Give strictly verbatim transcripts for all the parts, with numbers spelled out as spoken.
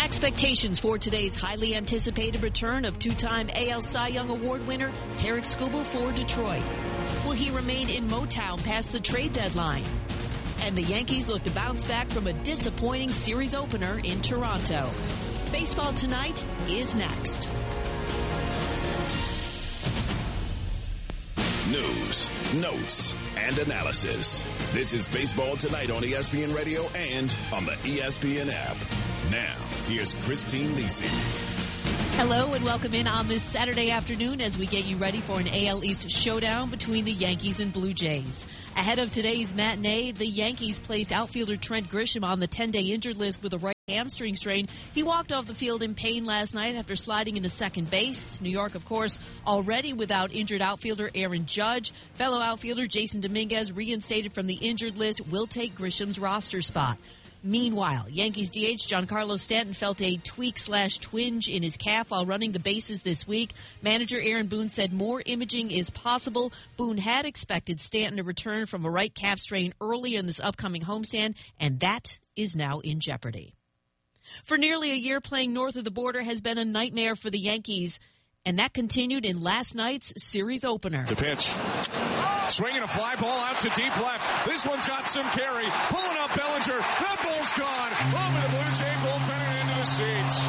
Expectations for today's highly anticipated return of two-time A L Cy Young Award winner Tarik Skubal for Detroit. Will he remain in Motown past the trade deadline? And the Yankees look to bounce back from a disappointing series opener in Toronto. Baseball Tonight is next. News, notes, and analysis. This is Baseball Tonight on E S P N Radio and on the E S P N app. Now, here's Christine Lisi. Hello and welcome in on this Saturday afternoon as we get you ready for an A L East showdown between the Yankees and Blue Jays. Ahead of today's matinee, the Yankees placed outfielder Trent Grisham on the ten-day injured list with a right hamstring strain. He walked off the field in pain last night after sliding into second base. New York, of course, already without injured outfielder Aaron Judge. Fellow outfielder Jason Dominguez, reinstated from the injured list, will take Grisham's roster spot. Meanwhile, Yankees D H Giancarlo Stanton felt a tweak slash twinge in his calf while running the bases this week. Manager Aaron Boone said more imaging is possible. Boone had expected Stanton to return from a right calf strain early in this upcoming homestand, and that is now in jeopardy. For nearly a year, playing north of the border has been a nightmare for the Yankees, and that continued in last night's series opener. The pitch. Swinging a fly ball out to deep left. This one's got some carry. Pulling up Bellinger. That ball's gone. Over the Blue Jay bullpen and into the seats.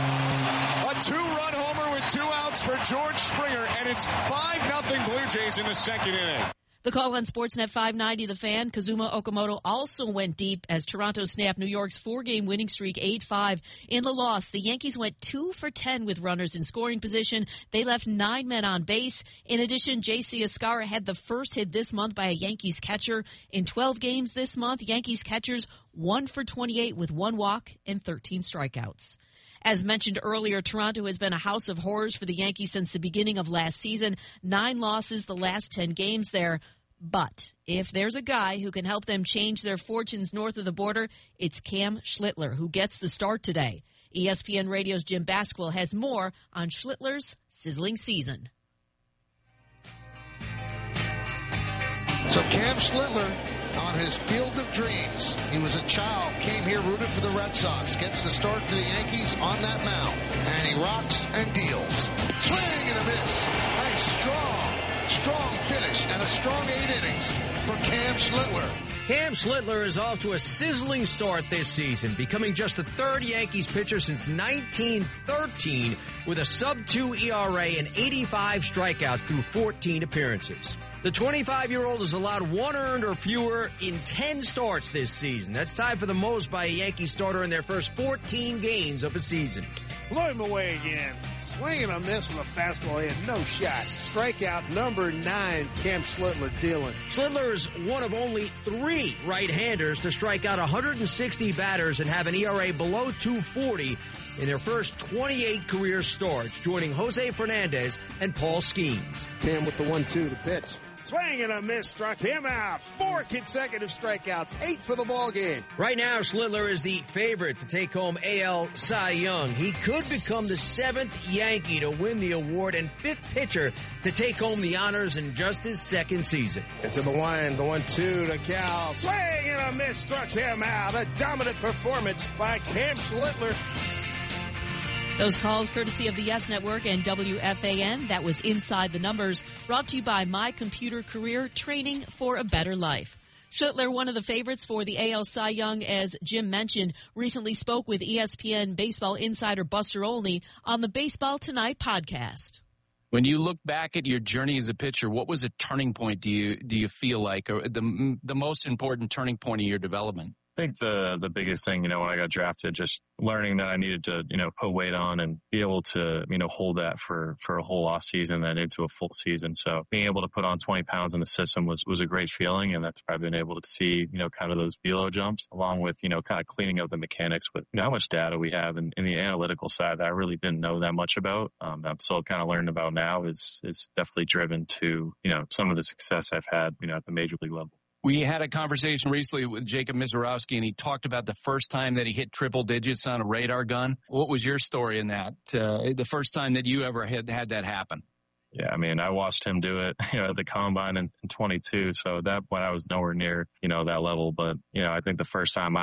A two-run homer with two outs for George Springer, and it's five nothing Blue Jays in the second inning. The call on Sportsnet five ninety, The Fan, Kazuma Okamoto also went deep as Toronto snapped New York's four-game winning streak eight five. In the loss, the Yankees went two for ten with runners in scoring position. They left nine men on base. In addition, J C Escarra had the first hit this month by a Yankees catcher. In twelve games this month, Yankees catchers one for twenty-eight with one walk and thirteen strikeouts. As mentioned earlier, Toronto has been a house of horrors for the Yankees since the beginning of last season. Nine losses the last ten games there. But if there's a guy who can help them change their fortunes north of the border, it's Cam Schlittler, who gets the start today. E S P N Radio's Jim Basquill has more on Schlittler's sizzling season. So Cam Schlittler on his field of dreams. He was a child, came here, rooted for the Red Sox, gets the start for the Yankees on that mound, and he rocks and deals. Swing and a miss. A strong, strong finish and a strong eight innings for Cam Schlittler. Cam Schlittler is off to a sizzling start this season, becoming just the third Yankees pitcher since nineteen thirteen with a sub two E R A and eighty-five strikeouts through fourteen appearances. The twenty-five-year-old has allowed one earned or fewer in ten starts this season. That's tied for the most by a Yankee starter in their first fourteen games of a season. Blow him away again. Swinging a miss with a fastball in. No shot. Strikeout number nine, Cam Schlittler dealing. Schlittler is one of only three right-handers to strike out one hundred sixty batters and have an E R A below two forty in their first twenty-eight career starts, joining Jose Fernandez and Paul Skeens. Cam with the one two, the pitch. Swing and a miss, struck him out. Four consecutive strikeouts, eight for the ball game. Right now, Schlittler is the favorite to take home A L Cy Young. He could become the seventh Yankee to win the award and fifth pitcher to take home the honors in just his second season. Into the one, the one two to Cal. Swing and a miss, struck him out. A dominant performance by Cam Schlittler. Those calls courtesy of the Yes Network and W F A N. That was Inside the Numbers, brought to you by My Computer Career, training for a better life. Schlittler, one of the favorites for the A L Cy Young, as Jim mentioned, recently spoke with E S P N baseball insider Buster Olney on the Baseball Tonight podcast. When you look back at your journey as a pitcher, what was a turning point do you do you feel like, or the the most important turning point of your development? I think the the biggest thing, you know, when I got drafted, just learning that I needed to, you know, put weight on and be able to, you know, hold that for, for a whole off season and into a full season. So being able to put on twenty pounds in the system was, was a great feeling. And that's where I've been able to see, you know, kind of those velo jumps along with, you know, kind of cleaning up the mechanics with, you know, how much data we have in, in the analytical side that I really didn't know that much about. Um, I'm still kind of learning about now is, is definitely driven to, you know, some of the success I've had, you know, at the major league level. We had a conversation recently with Jacob Misiorowski, and he talked about the first time that he hit triple digits on a radar gun. What was your story in that? Uh, the first time that you ever had had that happen? Yeah, I mean, I watched him do it, you know, at the combine in, in twenty-two. So at that point, I was nowhere near, you know, that level. But, you know, I think the first time I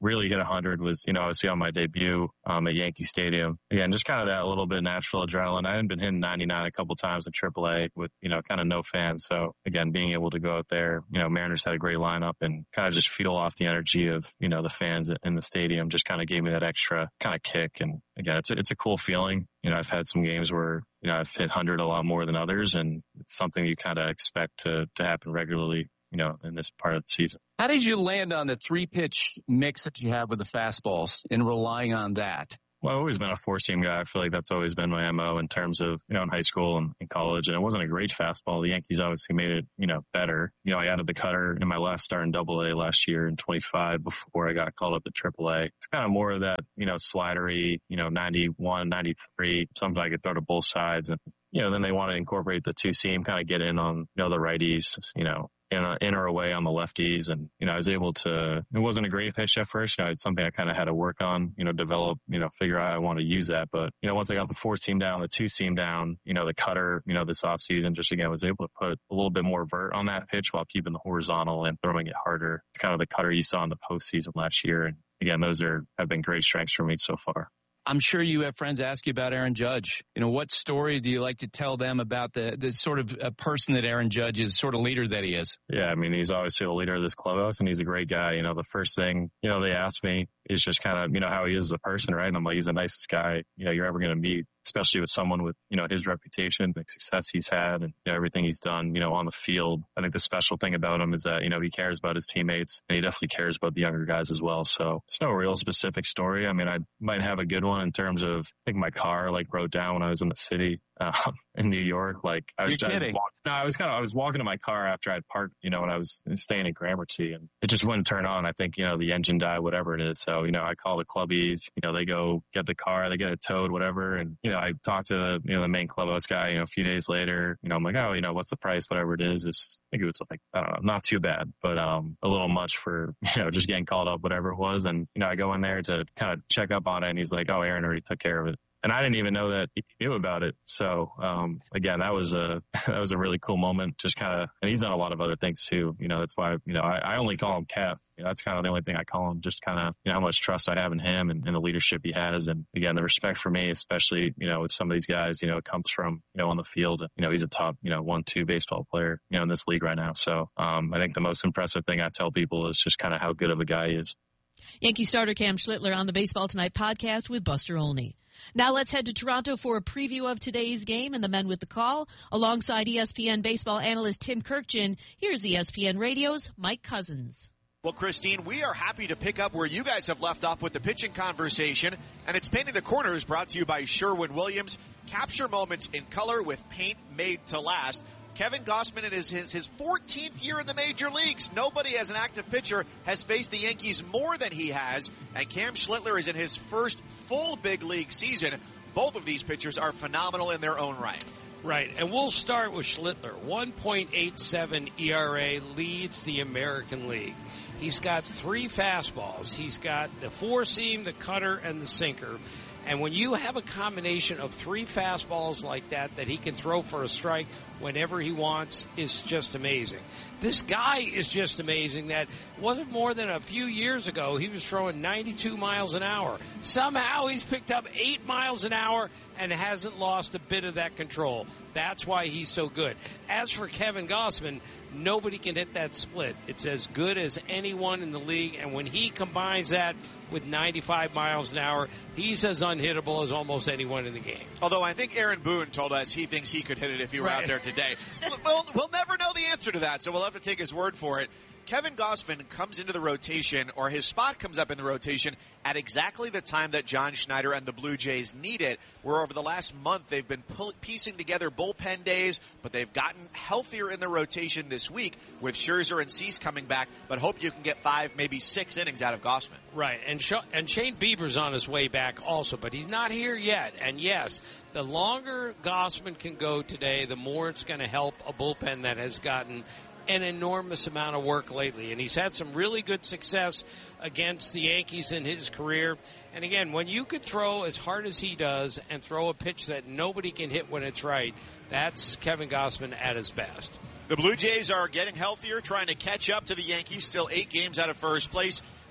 really hit one hundred was, you know, obviously on my debut um, at Yankee Stadium. Again, just kind of that little bit of natural adrenaline. I hadn't been hitting ninety-nine a couple times in triple A with, you know, kind of no fans. So, again, being able to go out there, you know, Mariners had a great lineup and kind of just feel off the energy of, you know, the fans in the stadium just kind of gave me that extra kind of kick. And, again, it's a, it's a cool feeling. You know, I've had some games where, you know, I've hit one hundred a lot more than others, and it's something you kind of expect to, to happen regularly, you know, in this part of the season. How did you land on the three-pitch mix that you have with the fastballs and relying on that? Well, I've always been a four-seam guy. I feel like that's always been my M O in terms of, you know, in high school and in college. And it wasn't a great fastball. The Yankees obviously made it, you know, better. You know, I added the cutter in my last start in double A last year in twenty-five before I got called up to triple A. It's kind of more of that, you know, slidery, you know, ninety-one, ninety-three, something I could throw to both sides. And, you know, then they want to incorporate the two-seam, kind of get in on, you know, the righties, you know, in, in or away on the lefties. And, you know, I was able to, it wasn't a great pitch at first. You know, it's something I kind of had to work on, you know, develop, you know, figure out how I want to use that. But, you know, once I got the four seam down, the two seam down, you know, the cutter, you know, this offseason, just again, was able to put a little bit more vert on that pitch while keeping the horizontal and throwing it harder. It's kind of the cutter you saw in the postseason last year. And again, those are, have been great strengths for me so far. I'm sure you have friends ask you about Aaron Judge. You know, what story do you like to tell them about the, the sort of a person that Aaron Judge is, sort of leader that he is? Yeah, I mean, he's obviously the leader of this clubhouse, and he's a great guy. You know, the first thing, you know, they ask me is just kind of, you know, how he is as a person, right? And I'm like, he's the nicest guy, you know, you're ever going to meet, especially with someone with, you know, his reputation, the success he's had, and you know, everything he's done, you know, on the field. I think the special thing about him is that, you know, he cares about his teammates, and he definitely cares about the younger guys as well. So it's no real specific story. I mean, I might have a good one in terms of, I think my car like broke down when I was in the city um, in New York. Like I was You're just kidding. walk, no, I was kind of I was walking to my car after I'd parked, you know, when I was staying in Gramercy, and it just wouldn't turn on. I think, you know, the engine died, whatever it is. So, you know, I call the clubbies, you know, they go get the car, they get it towed, whatever. And, you know, I talked to the, you know, the main clubhouse guy, you know, a few days later, you know, I'm like, oh, you know, what's the price, whatever it is. It's, I think it was like, I don't know, not too bad, but um, a little much for, you know, just getting called up, whatever it was. And, you know, I go in there to kind of check up on it, and he's like, oh, Aaron already took care of it. And I didn't even know that he knew about it. So, um, again, that was a, that was a really cool moment. Just kind of, and he's done a lot of other things too. You know, that's why, you know, I, I only call him Kev. You know, that's kind of the only thing I call him, just kind of, you know, how much trust I have in him and, and the leadership he has. And again, the respect for me, especially, you know, with some of these guys, you know, it comes from, you know, on the field. You know, he's a top, you know, one, two baseball player, you know, in this league right now. So, um, I think the most impressive thing I tell people is just kind of how good of a guy he is. Yankee starter Cam Schlittler on the Baseball Tonight podcast with Buster Olney. Now let's head to Toronto for a preview of today's game and the men with the call. Alongside E S P N baseball analyst Tim Kirkjian, here's E S P N Radio's Mike Cousins. Well, Christine, we are happy to pick up where you guys have left off with the pitching conversation, and it's Painting the Corners, brought to you by Sherwin-Williams. Capture moments in color with paint made to last. Kevin Gausman, it is his, his fourteenth year in the major leagues. Nobody as an active pitcher has faced the Yankees more than he has, and Cam Schlittler is in his first full big league season. Both of these pitchers are phenomenal in their own right. Right, and we'll start with Schlittler. one point eight seven E R A leads the American League. He's got three fastballs. He's got the four-seam, the cutter, and the sinker. And when you have a combination of three fastballs like that that he can throw for a strike whenever he wants, it's just amazing. This guy is just amazing. That wasn't more than a few years ago. He was throwing ninety-two miles an hour. Somehow he's picked up eight miles an hour and hasn't lost a bit of that control. That's why he's so good. As for Kevin Gausman, nobody can hit that split. It's as good as anyone in the league, and when he combines that with ninety-five miles an hour, he's as unhittable as almost anyone in the game. Although I think Aaron Boone told us he thinks he could hit it if he were right out there today. We'll, we'll never know the answer to that, so we'll have to take his word for it. Kevin Gausman comes into the rotation, or his spot comes up in the rotation, at exactly the time that John Schneider and the Blue Jays need it, where over the last month they've been pull- piecing together bullpen days, but they've gotten healthier in the rotation this week with Scherzer and Cease coming back, but hope you can get five, maybe six innings out of Gausman. Right, and Sh- and Shane Bieber's on his way back also, but he's not here yet. And yes, the longer Gausman can go today, the more it's going to help a bullpen that has gotten an enormous amount of work lately, and he's had some really good success against the Yankees in his career. And again, when you could throw as hard as he does and throw a pitch that nobody can hit when it's right, that's Kevin Gausman at his best. The Blue Jays are getting healthier, trying to catch up to the Yankees, still eight games out of first place.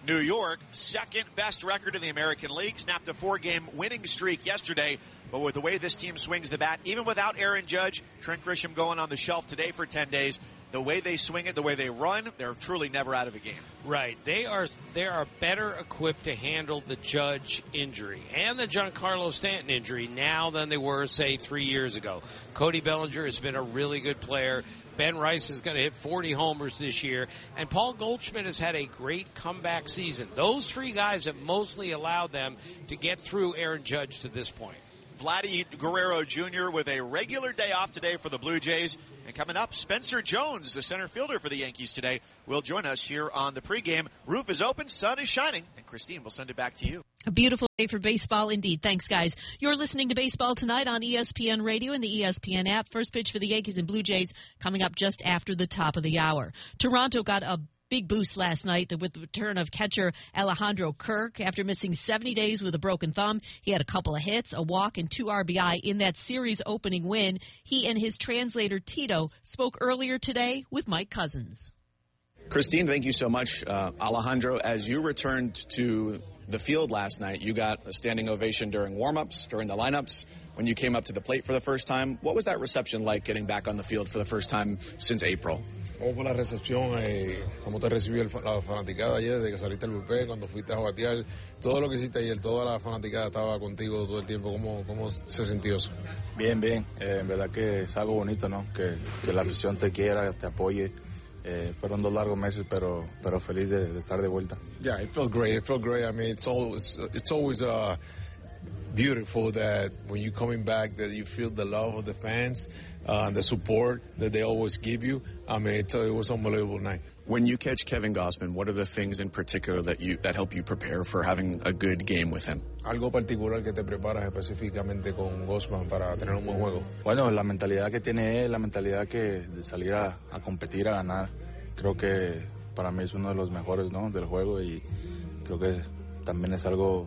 New York, second best record in the American League, snapped a four-game winning streak yesterday. But with the way this team swings the bat, even without Aaron Judge, Trent Grisham going on the shelf today for ten days, the way they swing it, the way they run, they're truly never out of a game. Right. They are they are better equipped to handle the Judge injury and the Giancarlo Stanton injury now than they were, say, three years ago. Cody Bellinger has been a really good player. Ben Rice is going to hit forty homers this year. And Paul Goldschmidt has had a great comeback season. Those three guys have mostly allowed them to get through Aaron Judge to this point. Vladdy Guerrero Junior with a regular day off today for the Blue Jays. And coming up, Spencer Jones, the center fielder for the Yankees today, will join us here on the pregame. Roof is open, sun is shining, and Christine will send it back to you. A beautiful day for baseball indeed. Thanks, guys. You're listening to Baseball Tonight on E S P N Radio and the E S P N app. First pitch for the Yankees and Blue Jays coming up just after the top of the hour. Toronto got a big boost last night with the return of catcher Alejandro Kirk. After missing seventy days with a broken thumb, he had a couple of hits, a walk, and two R B I in that series opening win. He and his translator Tito spoke earlier today with Mike Cousins. Christine, thank you so much. Uh, Alejandro, as you returned to the field last night, you got a standing ovation during warm-ups, during the lineups. When you came up to the plate for the first time, what was that reception like getting back on the field for the first time since April? ¿Cómo fue la recepción? Eh, ¿Cómo te recibió el, la fanaticada ayer desde que saliste al bullpen, cuando fuiste a batear? Todo lo que hiciste ayer, toda la fanaticada estaba contigo todo el tiempo. ¿Cómo, cómo se sintió eso? Bien, bien. Eh, en verdad que es algo bonito, ¿no? Que, que la afición te quiera, te apoye. Eh, fueron dos largos meses, pero pero feliz de, de estar de vuelta. Yeah, it felt great. It felt great. I mean, it's always it's always uh, beautiful that when you're coming back, that you feel the love of the fans, uh, and the support that they always give you. I mean, it, it was an unbelievable night. When you catch Kevin Gausman, what are the things in particular that you that help you prepare for having a good game with him? Algo particular que te preparas específicamente con Gausman para tener un buen juego. Bueno, la mentalidad que tiene él, la mentalidad que de salir a, a competir, a ganar, creo que para mí es uno de los mejores, ¿no? Del juego, y creo que también es algo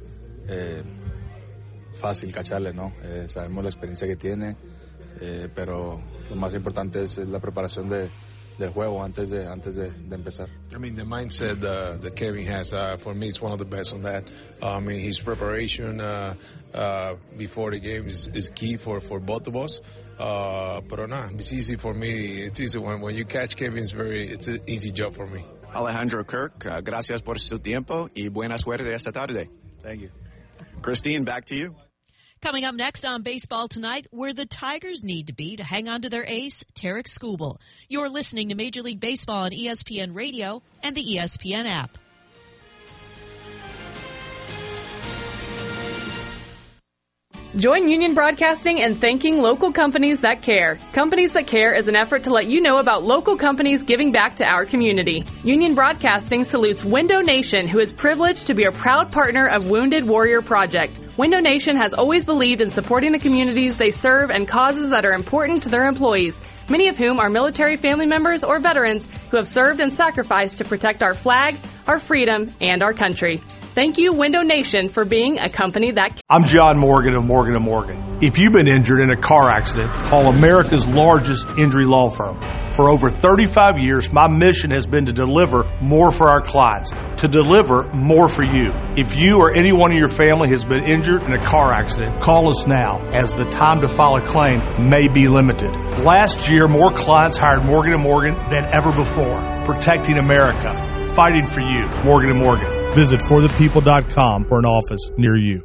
eh, fácil cacharle, ¿no? Eh, sabemos la experiencia que tiene, eh, pero lo más importante es, es la preparación de del juego antes de antes de, de empezar. I mean, the mindset uh, that Kevin has, uh, for me, is one of the best on that. Uh, I mean, his preparation uh, uh, before the game is, is key for, for both of us. Uh, pero nah, it's easy for me. It's easy when, when you catch Kevin. It's very, it's an easy job for me. Alejandro Kirk, uh, gracias por su tiempo y buena suerte esta tarde. Thank you. Christine, back to you. Coming up next on Baseball Tonight, where the Tigers need to be to hang on to their ace, Tarek Skubal. You're listening to Major League Baseball on E S P N Radio and the E S P N app. Join Union Broadcasting in thanking local companies that care. Companies That Care is an effort to let you know about local companies giving back to our community. Union Broadcasting salutes Window Nation, who is privileged to be a proud partner of Wounded Warrior Project. Window Nation has always believed in supporting the communities they serve and causes that are important to their employees, many of whom are military family members or veterans who have served and sacrificed to protect our flag, our freedom, and our country. Thank you, Window Nation, for being a company that... I'm John Morgan of Morgan and Morgan. If you've been injured in a car accident, call America's largest injury law firm. For over thirty-five years, my mission has been to deliver more for our clients, to deliver more for you. If you or anyone in your family has been injured in a car accident, call us now, as the time to file a claim may be limited. Last year, more clients hired Morgan and Morgan than ever before, protecting America, fighting for you. Morgan and Morgan. Visit for the people dot com for an office near you.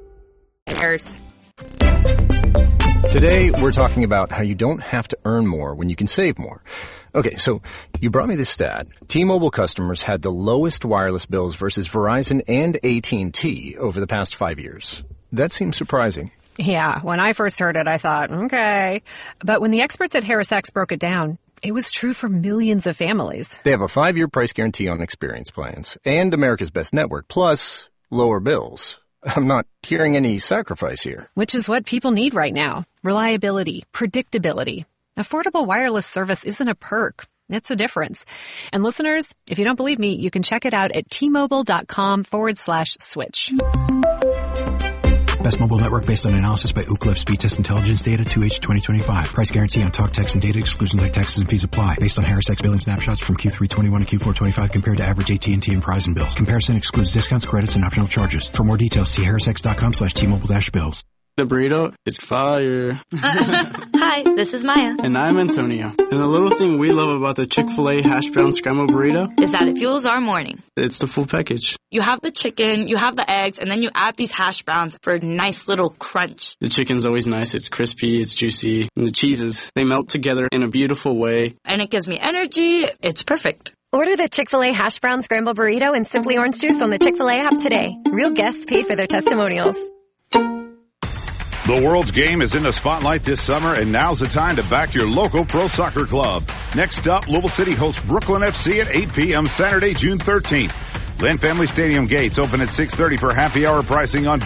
Today, we're talking about how you don't have to earn more when you can save more. Okay, so you brought me this stat. T-Mobile customers had the lowest wireless bills versus Verizon and A T and T over the past five years. That seems surprising. Yeah, when I first heard it, I thought, okay. But when the experts at HarrisX broke it down, it was true for millions of families. They have a five-year price guarantee on experience plans and America's Best Network, plus lower bills. I'm not hearing any sacrifice here. Which is what people need right now. Reliability, predictability. Affordable wireless service isn't a perk. It's a difference. And listeners, if you don't believe me, you can check it out at T-Mobile.com forward slash switch. Best mobile network based on analysis by Ookla Speed Test Intelligence data two H twenty twenty-five. Price guarantee on talk, text, and data. Exclusions like taxes and fees apply. Based on Harris X billing snapshots from Q three twenty-one and Q four twenty-five compared to average A T and T and Verizon bills. Comparison excludes discounts, credits, and optional charges. For more details, see harrisx.com slash T-Mobile dash bills. The burrito is fire. Hi, this is Maya. And I'm Antonio. And the little thing we love about the Chick-fil-A hash brown scrambled burrito is that it fuels our morning. It's the full package. You have the chicken, you have the eggs, and then you add these hash browns for a nice little crunch. The chicken's always nice. It's crispy, it's juicy. And the cheeses, they melt together in a beautiful way. And it gives me energy. It's perfect. Order the Chick-fil-A hash brown scrambled burrito and Simply Orange Juice on the Chick-fil-A app today. Real guests paid for their testimonials. The world's game is in the spotlight this summer, and now's the time to back your local pro soccer club. Next up, Louisville City hosts Brooklyn F C at eight p.m. Saturday, June thirteenth. Land Family Stadium gates open at six thirty for happy hour pricing on